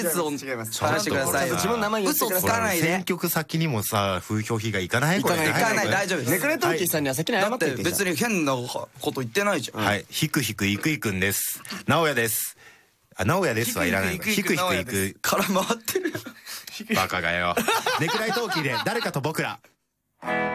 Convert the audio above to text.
実を違います話してくださいよ。 自分の名前言ってください。 嘘つかないで。 選曲先にもさ風評被害いかない？これ行かない、大丈夫です。 ネクレトーキーさんには先に謝だってって言って別に変なこと言ってないじゃん。 はい、ひくひくいくいくんです。直哉です。あ、直哉ですはいらないの。ひくひくいく。 から回ってる。 バカがよ。ネクライトーキーで誰かと僕ら。